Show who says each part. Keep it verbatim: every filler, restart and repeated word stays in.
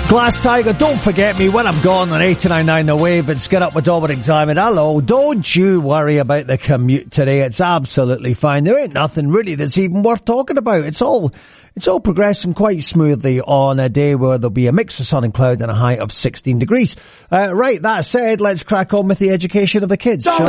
Speaker 1: Glass Tiger, don't forget me when I'm gone on eighty-nine point nine The Wave. It's Get Up with Dominic Diamond. Hello, don't you worry about the commute today. It's absolutely fine. There ain't nothing really that's even worth talking about. It's all, it's all progressing quite smoothly on a day where there'll be a mix of sun and cloud and a high of sixteen degrees. Uh, right, that said, let's crack on with the education of the kids, shall we?